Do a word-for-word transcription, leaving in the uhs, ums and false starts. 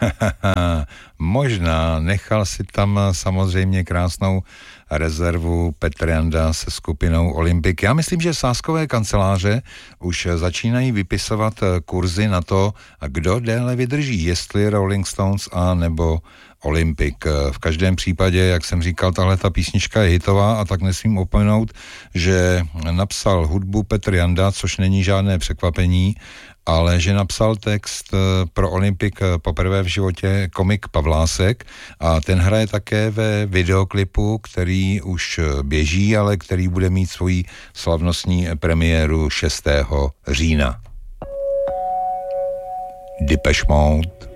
Možná, nechal si tam samozřejmě krásnou rezervu Petr Janda se skupinou Olympik. Já myslím, že sáskové kanceláře už začínají vypisovat kurzy na to, kdo déle vydrží, jestli Rolling Stones a nebo Olympik. V každém případě, jak jsem říkal, tahle ta písnička je hitová a tak nesmím opomenout, že napsal hudbu Petr Janda, což není žádné překvapení, ale že napsal text pro Olympik poprvé v životě komik Pavlásek a ten hraje také ve videoklipu, který už běží, ale který bude mít svoji slavnostní premiéru šestého října. Depeche Mode.